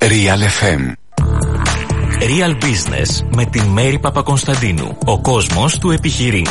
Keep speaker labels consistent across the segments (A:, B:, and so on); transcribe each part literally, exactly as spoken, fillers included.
A: Real εφ εμ.
B: Real Business με την Μέρη Παπακονσταντίνου. Ο κόσμος του επιχειρήν.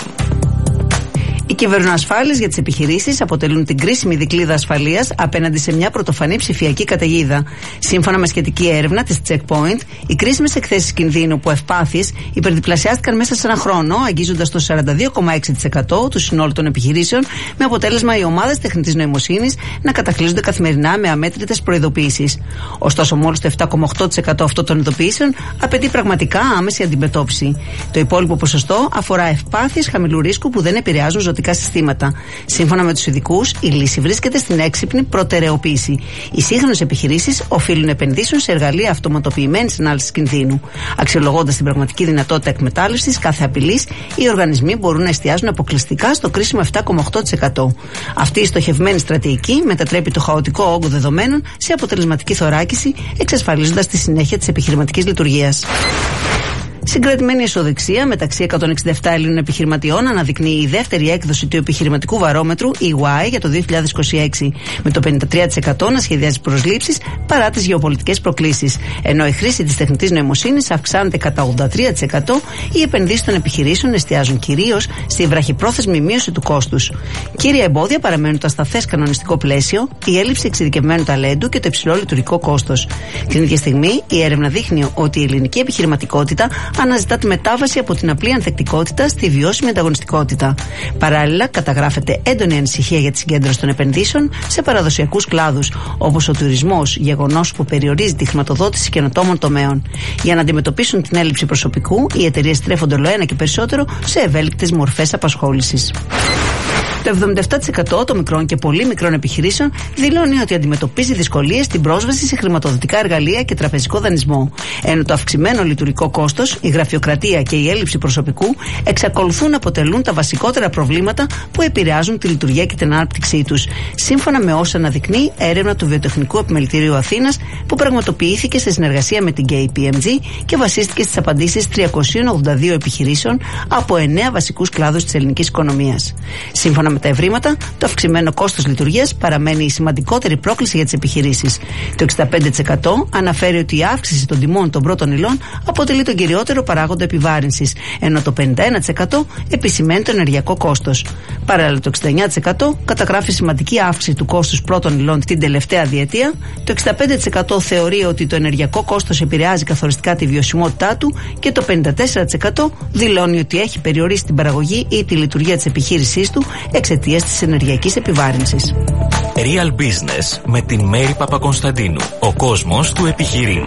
C: Οι κυβερνοασφάλειες για τις επιχειρήσεις αποτελούν την κρίσιμη δικλείδα ασφαλείας απέναντι σε μια πρωτοφανή ψηφιακή καταιγίδα. Σύμφωνα με σχετική έρευνα της Checkpoint, οι κρίσιμες εκθέσεις κινδύνου που ευπάθειες υπερδιπλασιάστηκαν μέσα σε ένα χρόνο, αγγίζοντας το σαράντα δύο κόμμα έξι τοις εκατό του συνόλου των επιχειρήσεων, με αποτέλεσμα οι ομάδες τεχνητής νοημοσύνης να κατακλείζονται καθημερινά με αμέτρητες προειδοποιήσεις. Ωστόσο, μόλις το επτά κόμμα οκτώ τοις εκατό αυτών των ειδοποιήσεων απαιτεί πραγματικά άμεση αντιμετώπιση. Το υπόλοιπο ποσοστό αφορά ευπάθειες χαμηλού ρίσκου που δεν επηρεάζουν ζωτικά συστήματα. Σύμφωνα με τους ειδικούς, η λύση βρίσκεται στην έξυπνη προτεραιοποίηση. Οι σύγχρονες επιχειρήσεις οφείλουν να επενδύσουν σε εργαλεία αυτοματοποιημένης ανάλυσης κινδύνου. Αξιολογώντας την πραγματική δυνατότητα εκμετάλλευσης κάθε απειλής, οι οργανισμοί μπορούν να εστιάζουν αποκλειστικά στο κρίσιμο επτά κόμμα οκτώ τοις εκατό. Αυτή η στοχευμένη στρατηγική μετατρέπει το χαοτικό όγκο δεδομένων σε αποτελεσματική θωράκιση, εξασφαλίζοντας τη συνέχεια της επιχειρηματικής λειτουργίας. Συγκρατημένη αισιοδοξία μεταξύ εκατόν εξήντα επτά Ελλήνων επιχειρηματιών αναδεικνύει η δεύτερη έκδοση του επιχειρηματικού βαρόμετρου ι γουάι για το δύο χιλιάδες είκοσι έξι, με το πενήντα τρία τοις εκατό να σχεδιάζει προσλήψεις παρά τις γεωπολιτικές προκλήσεις. Ενώ η χρήση της τεχνητής νοημοσύνης αυξάνεται κατά ογδόντα τρία τοις εκατό, οι επενδύσεις των επιχειρήσεων εστιάζουν κυρίως στη βραχυπρόθεσμη μείωση του κόστους. Κύρια εμπόδια παραμένουν το ασταθές κανονιστικό πλαίσιο, η έλλειψη εξειδικευμένου ταλέντου και το υψηλό λειτουργικό κόστος. Την ίδια στιγμή, η έρευνα δείχνει ότι η ελληνική επιχειρηματικότητα αναζητά τη μετάβαση από την απλή ανθεκτικότητα στη βιώσιμη ανταγωνιστικότητα. Παράλληλα, καταγράφεται έντονη ανησυχία για τη συγκέντρωση των επενδύσεων σε παραδοσιακούς κλάδους, όπως ο τουρισμός, γεγονός που περιορίζει τη χρηματοδότηση καινοτόμων τομέων. Για να αντιμετωπίσουν την έλλειψη προσωπικού, οι εταιρείες στρέφονται ολοένα και περισσότερο σε ευέλικτες μορφές απασχόλησης. Το εβδομήντα επτά τοις εκατό των μικρών και πολύ μικρών επιχειρήσεων δηλώνει ότι αντιμετωπίζει δυσκολίες στην πρόσβαση σε χρηματοδοτικά εργαλεία και τραπεζικό δανεισμό. Ενώ το αυξημένο λειτουργικό κόστος, η γραφειοκρατία και η έλλειψη προσωπικού εξακολουθούν να αποτελούν τα βασικότερα προβλήματα που επηρεάζουν τη λειτουργία και την ανάπτυξή τους. Σύμφωνα με όσα αναδεικνύει έρευνα του Βιοτεχνικού Επιμελητηρίου Αθήνας, που πραγματοποιήθηκε σε συνεργασία με την κέι πι εμ τζι και βασίστηκε στις απαντήσεις τριακοσίων ογδόντα δύο επιχειρήσεων από εννέα βασικούς κλάδους της ελληνικής οικονομίας. Σύμφωνα με τα ευρήματα, το αυξημένο κόστος λειτουργίας παραμένει η σημαντικότερη πρόκληση για τις επιχειρήσεις. Το εξήντα πέντε τοις εκατό αναφέρει ότι η αύξηση των τιμών των πρώτων υλών αποτελεί τον κυριότερο παράγοντα επιβάρυνσης, ενώ το πενήντα ένα τοις εκατό επισημαίνει το ενεργειακό κόστος. Παράλληλα, το εξήντα εννέα τοις εκατό καταγράφει σημαντική αύξηση του κόστους πρώτων υλών την τελευταία διετία, το εξήντα πέντε τοις εκατό θεωρεί ότι το ενεργειακό κόστος επηρεάζει καθοριστικά τη βιωσιμότητά του και το πενήντα τέσσερα τοις εκατό δηλώνει ότι έχει περιορίσει την παραγωγή ή τη λειτουργία της επιχείρησής του εξαιτίας της ενεργειακής επιβάρυνσης.
B: Real Business με την Μέρη Παπακονσταντίνου. Ο κόσμος του επιχειρήν.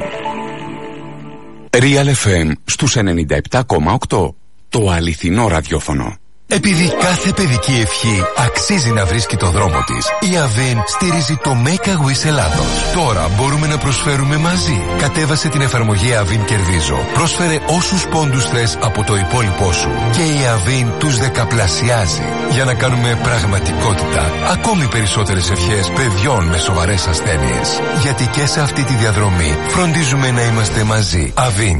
A: Real εφ εμ στους ενενήντα επτά κόμμα οκτώ. Το αληθινό ραδιόφωνο.
D: Επειδή κάθε παιδική ευχή αξίζει να βρίσκει το δρόμο της, η Αβίν στηρίζει το Make a Wish Ελλάδος. Τώρα μπορούμε να προσφέρουμε μαζί. Κατέβασε την εφαρμογή Αβίν Κερδίζω. Πρόσφερε όσους πόντους θες από το υπόλοιπό σου και η Αβίν τους δεκαπλασιάζει για να κάνουμε πραγματικότητα ακόμη περισσότερες ευχές παιδιών με σοβαρές ασθένειες. Γιατί και σε αυτή τη διαδρομή φροντίζουμε να είμαστε μαζί. Αβίν.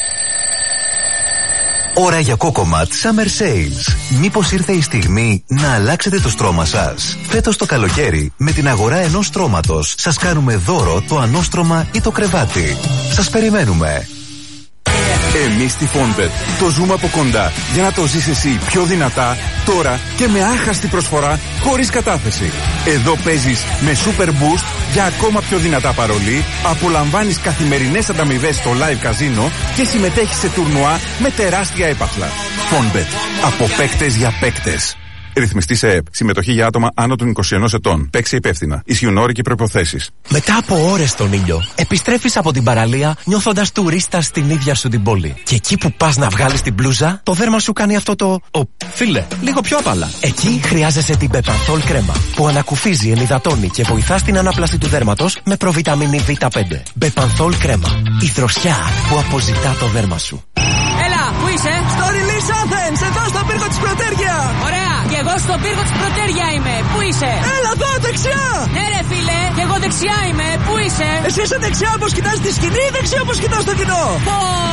E: Ώρα για Cocomat Summer Sales. Μήπως ήρθε η στιγμή να αλλάξετε το στρώμα σας? Φέτος το καλοκαίρι, με την αγορά ενός στρώματος, σας κάνουμε δώρο το ανώστρωμα ή το κρεβάτι. Σας περιμένουμε.
F: Εμείς στη Fonbet το ζούμε από κοντά για να το ζεις εσύ πιο δυνατά, τώρα και με άχαστη προσφορά χωρίς κατάθεση. Εδώ παίζεις με Super Boost για ακόμα πιο δυνατά παρολί, απολαμβάνεις καθημερινές ανταμοιβές στο live καζίνο και συμμετέχεις σε τουρνουά με τεράστια έπαθλα. Fonbet. Από παίκτες για παίκτες. Ρυθμιστή σε ΕΕΠ. Συμμετοχή για άτομα άνω των είκοσι ενός ετών. Παίξε υπεύθυνα. Ισχύουν όροι και προϋποθέσεις.
G: Μετά από ώρες στον ήλιο, επιστρέφεις από την παραλία νιώθοντας τουρίστα στην ίδια σου την πόλη. Και εκεί που πας να βγάλεις την μπλούζα, το δέρμα σου κάνει αυτό το. Ο, φίλε, λίγο πιο απαλά. Εκεί χρειάζεσαι την Bepanthol κρέμα, που ανακουφίζει, ενυδατώνει και βοηθά στην ανάπλαση του δέρματος με προβιταμίνη βι πέντε. Bepanthol κρέμα. Η δροσιά που αποζητά το δέρμα σου.
H: Έλα, πού είσαι?
I: Στο Release Athens, εδώ στο πύργο της Πρωτέρια.
H: Ωραία, και εγώ στο πύργο της Πρωτέρια είμαι. Πού είσαι?
I: Έλα εδώ, δεξιά.
H: Ναι ρε φίλε, και εγώ δεξιά είμαι. Πού είσαι?
I: Εσύ είσαι δεξιά όπως κοιτάς τη σκηνή ή δεξιά όπως κοιτάς το κοινό?
H: Πω,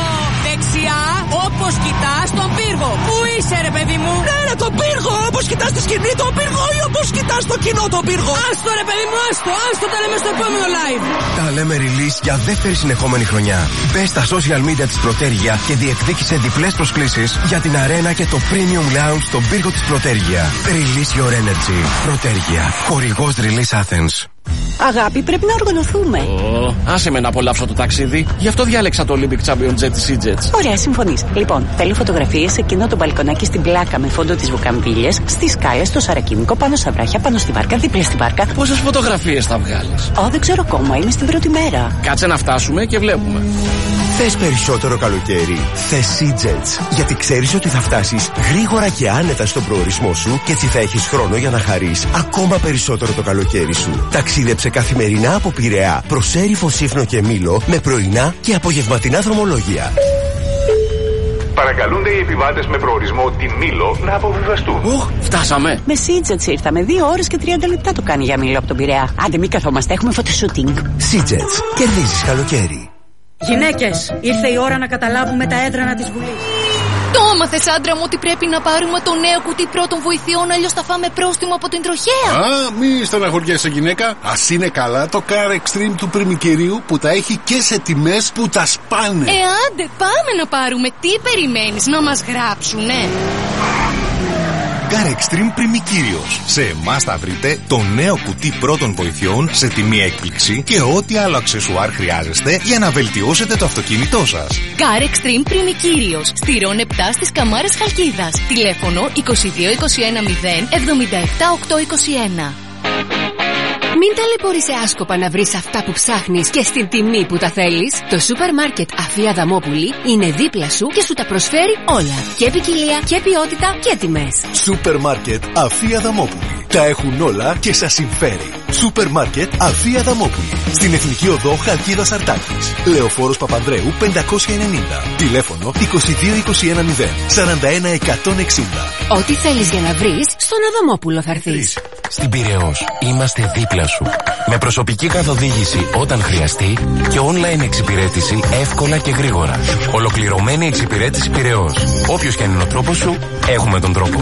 H: Δεξιά, όπως κοιτάς τον πύργο. Πού είσαι ρε παιδί μου?
I: Ναι ρε, τον πύργο, όπως κοιτάς τη σκηνή τον πύργο ή όπως κοιτάς το κοινό τον πύργο?
H: Άστο ρε παιδί μου, άστο, άστο, τα λέμε στο επόμενο live.
G: Τα λέμε release για δεύτερη συνεχόμενη χρονιά. Μπες στα social media της Πρωτέργεια και διεκδίκησε διπλές προσκλήσεις για την αρένα και το premium lounge στον πύργο της Πρωτέργεια. Release your energy. Πρωτέργεια. Χορηγός Release Athens.
J: Αγάπη, πρέπει να οργανωθούμε.
K: Oh, άσε με να απολαύσω το ταξίδι. Γι' αυτό διάλεξα το Olympic Champion Jet της EasyJet.
J: Ωραία, συμφωνείς. Λοιπόν, θέλω φωτογραφίες σε εκείνο το μπαλκονάκι στην πλάκα με φόντο τις βουκαμβίλιες, στις σκάλες, στο Σαρακίνικο, πάνω στα βράχια, πάνω στη βάρκα, δίπλα στη βάρκα.
K: Πόσες φωτογραφίες θα βγάλεις?
J: Ω, δεν ξέρω ακόμα, είμαι στην πρώτη μέρα.
K: Κάτσε να φτάσουμε και βλέπουμε.
L: Θες περισσότερο καλοκαίρι? Θες EasyJet. Γιατί ξέρεις ότι θα φτάσεις γρήγορα και άνετα στον προορισμό σου και έτσι θα έχεις χρόνο για να χαρείς ακόμα περισσότερο το καλοκαίρι σου. Ταξίδεψε καθημερινά από Πειραιά προς Έριφο, Σύφνο και Μήλο με πρωινά και απογευματινά δρομολόγια.
M: Παρακαλούνται οι επιβάτες με προορισμό τη Μήλο να αποβιβαστούν.
K: Οχ, φτάσαμε.
J: Με EasyJet ήρθαμε. Δύο ώρες και τριάντα λεπτά το κάνει για Μήλο από τον Πειραιά. Άντε, μην καθόμαστε, έχουμε φωτοσούτινγκ.
L: EasyJet. Κερδίζεις καλοκαίρι.
H: Γυναίκες, ήρθε η ώρα να καταλάβουμε τα έδρανα της Βουλής.
N: Το έμαθες, άντρα μου, ότι πρέπει να πάρουμε το νέο κουτί πρώτων βοηθειών, αλλιώς θα φάμε πρόστιμο από την τροχέα.
O: Α, μη στεναχωριέσαι γυναίκα. Ας είναι καλά το Car Extreme του Πριμικυρίου που τα έχει και σε τιμές που τα σπάνε.
N: Ε, άντε, πάμε να πάρουμε. Τι περιμένεις, να μας γράψουνε?
P: Car Extreme Πριμικύριος. Σε εμάς θα βρείτε το νέο κουτί πρώτων βοηθειών σε τιμή έκπληξη και ό,τι άλλο αξεσουάρ χρειάζεστε για να βελτιώσετε το αυτοκίνητό σας.
N: Car Extreme Πριμικύριος. Στη Ρον επτά στις Καμάρες Χαλκίδας. Τηλέφωνο είκοσι δύο είκοσι ένα μηδέν εβδομήντα επτά οκτακόσια είκοσι ένα.
Q: Μην ταλαιπωρείσαι άσκοπα να βρεις αυτά που ψάχνεις και στην τιμή που τα θέλεις. Το σούπερ μάρκετ Αφία Δαμόπουλη είναι δίπλα σου και σου τα προσφέρει όλα. Και ποικιλία και ποιότητα και τιμές.
L: Σούπερ μάρκετ Αφία Δαμόπουλη. Τα έχουν όλα και σας συμφέρει. Σούπερ μάρκετ Αφία Δαμόπουλη. Στην Εθνική Οδό Χαλκίδας Αρτάκης. Λεωφόρος Παπανδρέου πεντακόσια ενενήντα. Τηλέφωνο είκοσι δύο είκοσι ένα μηδέν σαράντα ένα εκατόν εξήντα.
Q: Ό,τι θέλεις για να βρεις, στον Αδαμόπουλο θα έρθεις.
G: Στην Πειραιώς είμαστε δίπλα σου. Με προσωπική καθοδήγηση όταν χρειαστεί και online εξυπηρέτηση εύκολα και γρήγορα. Ολοκληρωμένη εξυπηρέτηση Πειραιώς. Όποιος και αν είναι ο τρόπος σου, έχουμε τον τρόπο.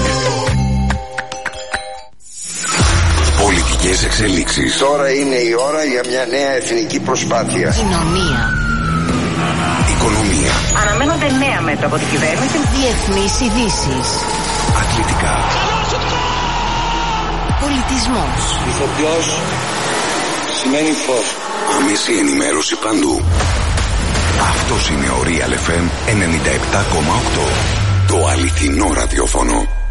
A: Πολιτικές εξελίξεις.
R: Τώρα είναι η ώρα για μια νέα εθνική προσπάθεια.
Q: Κοινωνία.
A: Οικονομία.
J: Αναμένονται νέα μέτρα από την κυβέρνηση.
Q: Διεθνείς ειδήσεις.
A: Αθλητικά.
Q: Πολιτισμός.
R: Ηθοποιός σημαίνει φως.
A: Άμεση ενημέρωση παντού. Αυτός είναι ο Real εφ εμ ενενήντα επτά κόμμα οκτώ. Το αληθινό ραδιόφωνο.